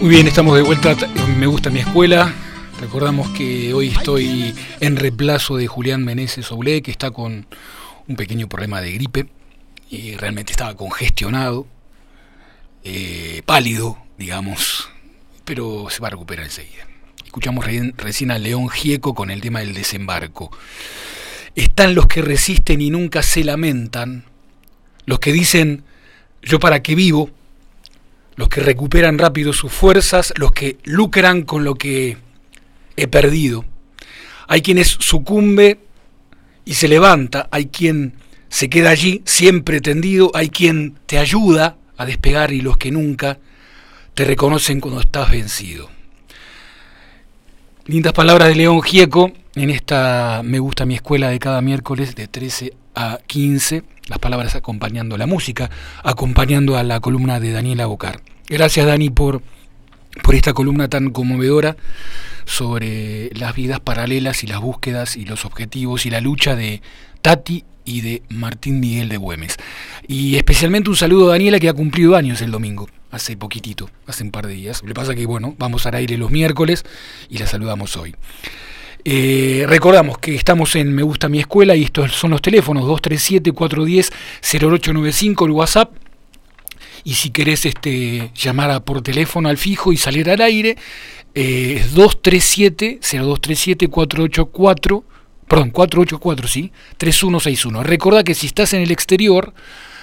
Muy bien, estamos de vuelta. Me gusta mi escuela. Recordamos que hoy estoy en reemplazo de Julián Meneses Oblé, que está con un pequeño problema de gripe y realmente estaba congestionado, pálido, digamos, pero se va a recuperar enseguida. Escuchamos recién a León Gieco con el tema del desembarco. Están los que resisten y nunca se lamentan, los que dicen yo para qué vivo, los que recuperan rápido sus fuerzas, los que lucran con lo que he perdido. Hay quienes sucumbe y se levanta, hay quien se queda allí siempre tendido, hay quien te ayuda a despegar y los que nunca te reconocen cuando estás vencido. Lindas palabras de León Gieco en esta Me gusta mi escuela de cada miércoles de 13 a 15. Las palabras acompañando la música, acompañando a la columna de Daniela Bocar. Gracias, Dani, por esta columna tan conmovedora sobre las vidas paralelas y las búsquedas y los objetivos y la lucha de Tati y de Martín Miguel de Güemes. Y especialmente un saludo a Daniela, que ha cumplido años el domingo, hace poquitito, hace un par de días. Lo que pasa que, bueno, vamos al aire los miércoles y la saludamos hoy. Recordamos que estamos en Me Gusta Mi Escuela y estos son los teléfonos 237-410-0895, el WhatsApp, y si querés llamar por teléfono al fijo y salir al aire, es 237-484, sí, 3161. Recordá que si estás en el exterior